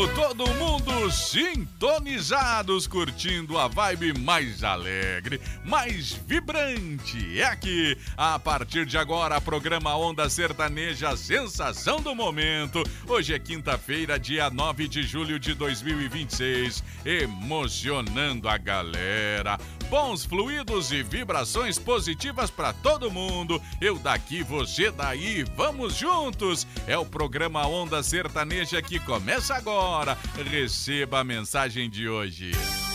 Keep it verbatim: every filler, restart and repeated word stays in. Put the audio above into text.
todo mundo sintonizados, curtindo a vibe mais alegre, mais vibrante. É aqui, a partir de agora, programa Onda Sertaneja, sensação do momento. Hoje é quinta-feira, dia nove de julho de dois mil e vinte e seis, emocionando a galera. Bons fluidos e vibrações positivas para todo mundo. Eu daqui, você daí, vamos juntos. É o programa Onda Sertaneja que começa agora. Receba a mensagem de hoje.